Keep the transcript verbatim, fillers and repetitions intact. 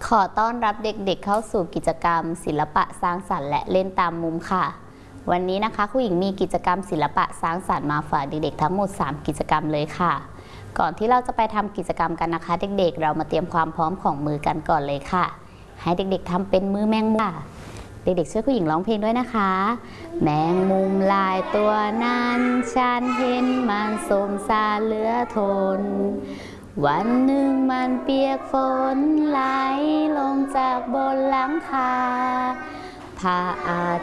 ขอต้อนรับเด็กๆเข้าสู่กิจกรรมศิลปะสร้างสรรค์และเล่นตามมุมค่ะวันนี้นะคะครูหญิงมีกิจกรรมศิลปะสร้างสรรค์มาฝากเด็กๆทั้งหมดสามกิจกรรมเลยค่ะก่อนที่เราจะไปทำกิจกรรมกันนะคะเด็กๆเรามาเตรียมความพร้อมของมือกันก่อนเลยค่ะให้เด็กๆทำเป็นมือแมงมุมเด็กๆช่วยครูหญิงร้องเพลงด้วยนะคะแมงมุมลายตัวนั้นฉันเห็นมันสมสารเหลือทนวันหนึ่งมันเปียกฝนไหลลงจากบนหลังคาพระอา